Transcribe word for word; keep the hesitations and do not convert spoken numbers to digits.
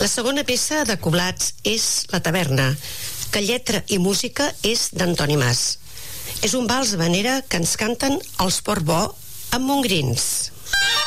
La segona peça de Coblats és La taverna, que lletra i música és d'Antoni Mas. És un vals havanera que ens canten els Portbó amb Montgrins.